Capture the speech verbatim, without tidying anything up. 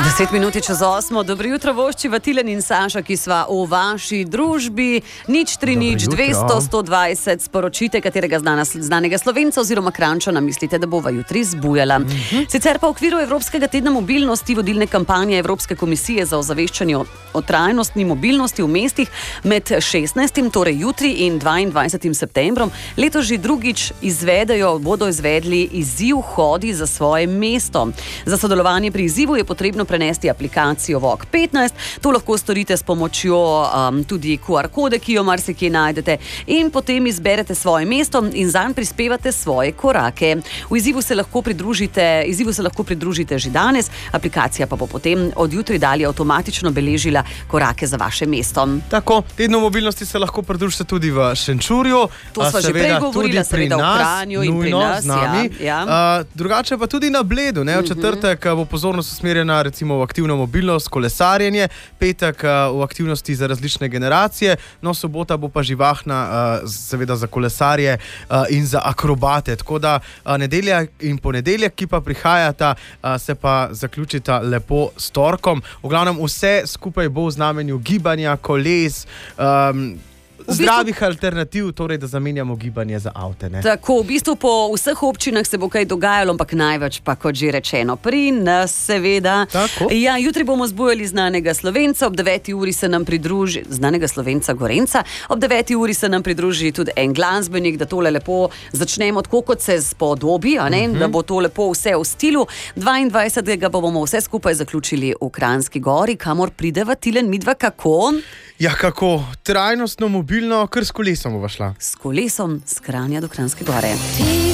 Deset minut čez osmo, dobro jutro, voščiva Tilen in Saša, ki sva v vaši družbi. Nič tri nič, dvesto, sto dvajset, sporočite, katerega znana, znanega Slovenca oziroma Kranjčana mislite, da bova jutri zbujala. Mm-hmm. Sicer pa v okviru Evropskega tedna mobilnosti vodilne kampanje Evropske komisije za ozaveščanje o, o trajnostni mobilnosti v mestih med šestnajstim, torej jutri, in dvaindvajsetim septembrom letos že drugič izvedejo, bodo izvedli izziv Hodi za svoje mesto. Za sodelovanje pri izzivu je potrebno prenesti aplikacijo V O K petnajst. To lahko storite s pomočjo um, tudi Q R kode, ki jo marsikje najdete, in potem izberete svoje mesto in zanj prispevate svoje korake. V izzivu se lahko pridružite, izzivu se lahko pridružite že danes, aplikacija pa bo potem od jutri dalje avtomatično beležila korake za vaše mesto. Tako, tednu mobilnosti se lahko pridružite tudi v Šenčurju. To sva že prej govorila, seveda v Kranju in pri nas. Z nami. Ja, ja. Uh, drugače pa tudi na Bledu. Ne? V četrtek bo pozornost usmerjena recimo v aktivno mobilnost, kolesarjenje, petek uh, v aktivnosti za različne generacije, no sobota bo pa živahna uh, seveda za kolesarje uh, in za akrobate. Tako da uh, nedelja in ponedeljek, ki pa prihajata, uh, se pa zaključita lepo s torkom. V glavnem vse skupaj bo v znamenju gibanja, koles, um, zdravih alternativ, torej da zamenjamo gibanje za avte. Ne? Tako, v bistvu po vseh občinah se bo kaj dogajalo, ampak največ pa, kot že rečeno, pri nas seveda. Tako. Ja, jutri bomo zbujali znanega Slovenca, ob deveti uri se nam pridruži, znanega Slovenca Gorenca, ob deveti uri se nam pridruži tudi en glasbenik, da tole lepo začnemo tako, kot se spodobi, a ne? Uh-huh. Da bo to lepo vse v stilu. dvaindvajsetega pa bomo vse skupaj zaključili v Kranjski Gori, kamor prideva Tilen midva kako? Ja, kako? Trajnostno, mobilno, kar s kolesom bova šla. S kolesom z Kranja do Kranjske Gore.